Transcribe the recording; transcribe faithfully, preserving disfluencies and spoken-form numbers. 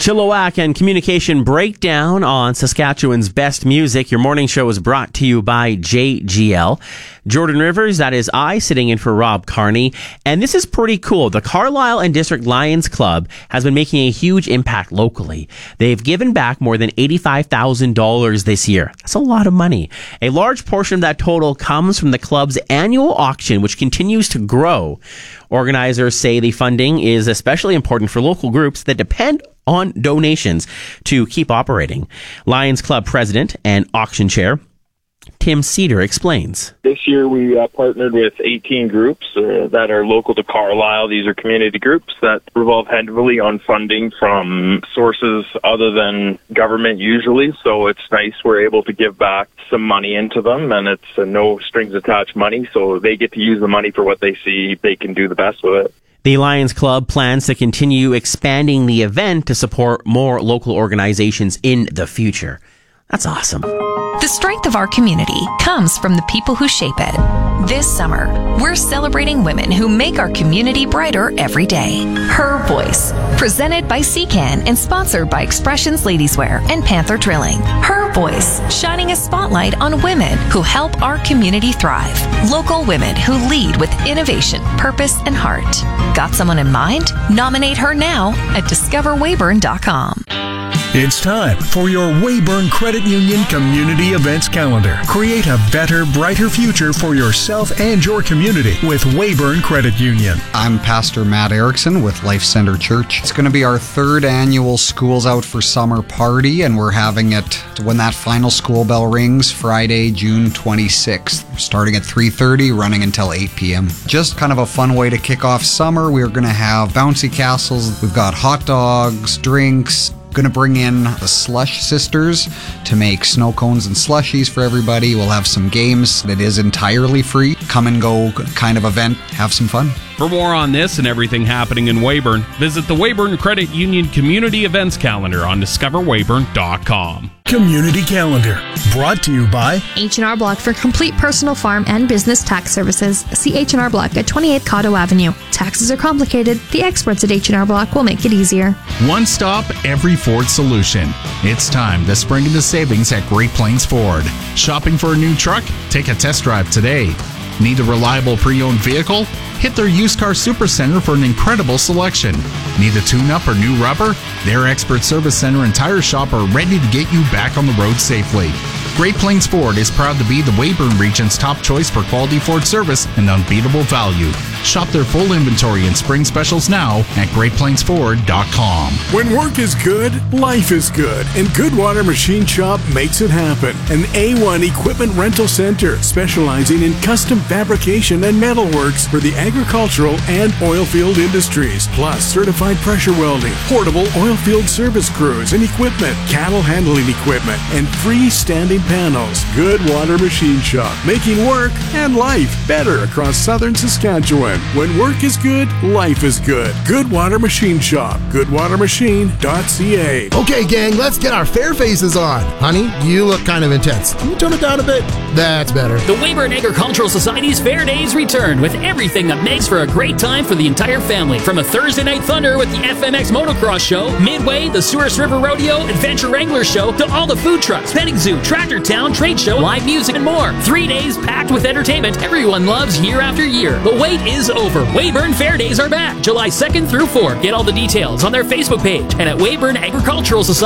Chilliwack and Communication Breakdown on Saskatchewan's best music. Your morning show is brought to you by J G L. Jordan Rivers, that is I, sitting in for Rob Carney. And this is pretty cool. The Carlisle and District Lions Club has been making a huge impact locally. They've given back more than eighty-five thousand dollars this year. That's a lot of money. A large portion of that total comes from the club's annual auction, which continues to grow. Organizers say the funding is especially important for local groups that depend on donations to keep operating. Lions Club president and auction chair Tim Cedar explains. This year we uh, partnered with eighteen groups uh, that are local to Carlisle. These are community groups that revolve heavily on funding from sources other than government usually. So it's nice we're able to give back some money into them, and it's uh, no strings attached money. So they get to use the money for what they see they can do the best with it. The Lions Club plans to continue expanding the event to support more local organizations in the future. That's awesome. The strength of our community comes from the people who shape it. This summer, we're celebrating women who make our community brighter every day. Her Voice, presented by C CAN and sponsored by Expressions Ladieswear and Panther Drilling. Her Voice, shining a spotlight on women who help our community thrive. Local women who lead with innovation, purpose, and heart. Got someone in mind? Nominate her now at discover weyburn dot com. It's time for your Weyburn Credit Union Community Events Calendar. Create a better, brighter future for yourself and your community with Weyburn Credit Union. I'm Pastor Matt Erickson with Life Center Church. It's going to be our third annual Schools Out for Summer party, and we're having it when that final school bell rings, Friday, June twenty-sixth, starting at three thirty, running until eight p.m. Just kind of a fun way to kick off summer. We're going to have bouncy castles. We've got hot dogs, drinks. Going to bring in the Slush Sisters to make snow cones and slushies for everybody. We'll have some games. It is entirely free. Come and go kind of event. Have some fun. For more on this and everything happening in Weyburn, visit the Weyburn Credit Union Community Events Calendar on discover weyburn dot com. Community Calendar, brought to you by H and R Block for complete personal farm and business tax services. See H and R Block at twenty-eight Cotto Avenue. Taxes are complicated. The experts at H and R Block will make it easier. One stop, every Ford solution. It's time to spring into savings at Great Plains Ford. Shopping for a new truck? Take a test drive today. Need a reliable pre-owned vehicle? Hit their used car supercenter for an incredible selection. Need a tune-up or new rubber? Their expert service center and tire shop are ready to get you back on the road safely. Great Plains Ford is proud to be the Weyburn region's top choice for quality Ford service and unbeatable value. Shop their full inventory and spring specials now at great plains ford dot com. When work is good, life is good, and Goodwater Machine Shop makes it happen. An A one equipment rental center specializing in custom fabrication and metalworks for the agricultural and oilfield industries, plus certified pressure welding, portable oilfield service crews and equipment, cattle handling equipment, and freestanding panels. Goodwater Machine Shop, making work and life better across southern Saskatchewan. When work is good, life is good. Goodwater Machine Shop, goodwater machine dot c a. Okay, gang, let's get our fair faces on. Honey, you look kind of intense. Can you tone it down a bit? That's better. The Weyburn Agricultural Society's Fair Days return with everything that makes for a great time for the entire family. From a Thursday Night Thunder with the F M X Motocross Show, Midway, the Souris River Rodeo, Adventure Wrangler Show, to all the food trucks, petting zoo, Tractor Town, trade show, live music, and more. Three days packed with entertainment everyone loves year after year. The wait is over. Weyburn Fair Days are back July second through fourth. Get all the details on their Facebook page and at Weyburn Agricultural Society.